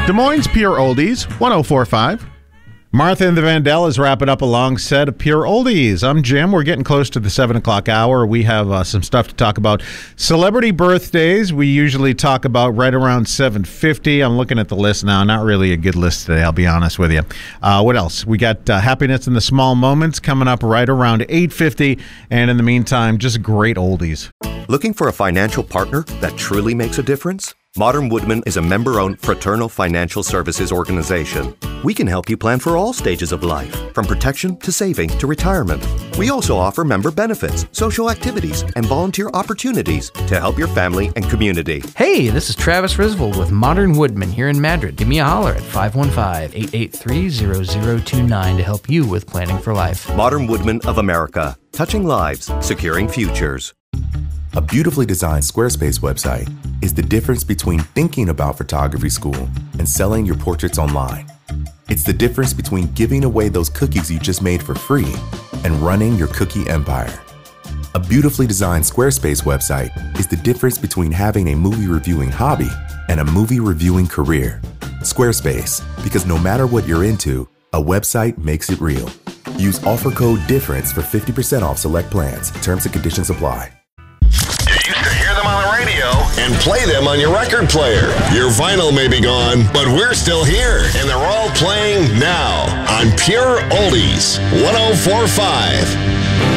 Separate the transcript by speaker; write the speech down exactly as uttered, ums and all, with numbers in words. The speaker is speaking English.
Speaker 1: Des Moines Pure Oldies, one oh four point five. Martha and the Vandellas wrap it up a long set of Pure Oldies. I'm Jim. We're getting close to the seven o'clock hour. We have uh, some stuff to talk about. Celebrity birthdays, we usually talk about right around seven fifty. I'm looking at the list now. Not really a good list today, I'll be honest with you. Uh, what else? We got uh, Happiness in the Small Moments coming up right around eight fifty. And in the meantime, just great oldies.
Speaker 2: Looking for a financial partner that truly makes a difference? Modern Woodmen is a member-owned fraternal financial services organization. We can help you plan for all stages of life, from protection to saving to retirement. We also offer member benefits, social activities, and volunteer opportunities to help your family and community.
Speaker 3: Hey, this is Travis Risvold with Modern Woodmen here in Madrid. Give me a holler at five one five, eight eight three, zero zero two nine to help you with planning for life.
Speaker 2: Modern Woodmen of America, touching lives, securing futures.
Speaker 4: A beautifully designed Squarespace website is the difference between thinking about photography school and selling your portraits online. It's the difference between giving away those cookies you just made for free and running your cookie empire. A beautifully designed Squarespace website is the difference between having a movie reviewing hobby and a movie reviewing career. Squarespace, because no matter what you're into, a website makes it real. Use offer code DIFFERENCE for fifty percent off select plans. Terms and conditions apply.
Speaker 5: You used to hear them on the radio and play them on your record player. Your vinyl may be gone, but we're still here, and they're all playing now on Pure Oldies, one oh four point five.